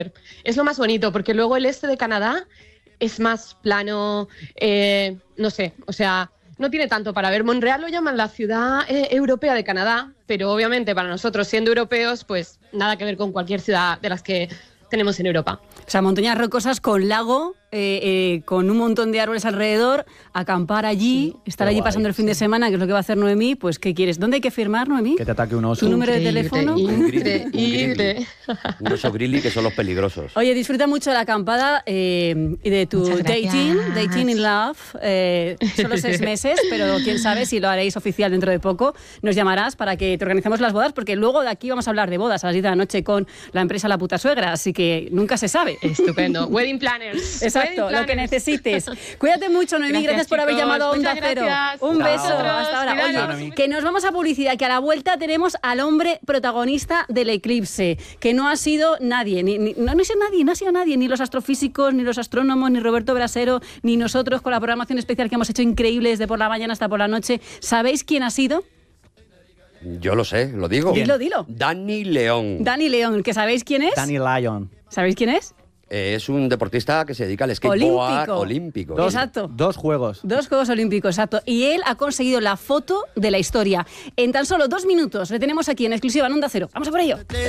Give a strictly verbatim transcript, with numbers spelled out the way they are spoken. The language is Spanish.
Es lo más bonito, porque luego el este de Canadá es más plano, eh, no sé, o sea, no tiene tanto para ver. Montreal lo llaman la ciudad eh, europea de Canadá, pero obviamente para nosotros, siendo europeos, pues nada que ver con cualquier ciudad de las que tenemos en Europa. O sea, montañas rocosas con lago, eh, eh, con un montón de árboles alrededor, acampar allí, sí, estar allí guay, pasando el fin sí. de semana, que es lo que va a hacer Noemí. Pues, ¿qué quieres? ¿Dónde hay que firmar, Noemí? Que te ataque un oso. ¿Tu número Increíble, de teléfono? Increíble, un grizzly. Un oso grizzly, que son los peligrosos. Oye, disfruta mucho de la acampada eh, y de tu dating, dating in love. Eh, solo seis meses, pero quién sabe si lo haréis oficial dentro de poco. Nos llamarás para que te organicemos las bodas, porque luego de aquí vamos a hablar de bodas a las diez de la noche con la empresa La Puta Suegra, así que nunca se sabe. Estupendo. Wedding planners. Exacto, Wedding planners. Lo que necesites. Cuídate mucho, Noemí. Gracias, gracias por haber llamado a Onda Cero. Un Chao. beso. Hasta ahora. Oye, que nos vamos a publicidad, que a la vuelta tenemos al hombre protagonista del eclipse, que no ha sido nadie, ni, ni, no, no ha sido nadie, no ha sido nadie, ni los astrofísicos, ni los astrónomos, ni Roberto Brasero, ni nosotros con la programación especial que hemos hecho increíble desde por la mañana hasta por la noche. ¿Sabéis quién ha sido? Yo lo sé, lo digo. Dilo, dilo. Dani León. Dani León, ¿que sabéis quién es? Dani Lyon. ¿Sabéis quién es? Eh, es un deportista que se dedica al skateboard olímpico. olímpico. Dos, exacto. Dos juegos. Dos Juegos Olímpicos, exacto. Y él ha conseguido la foto de la historia. En tan solo dos minutos le tenemos aquí en exclusiva en Onda Cero. Vamos a por ello.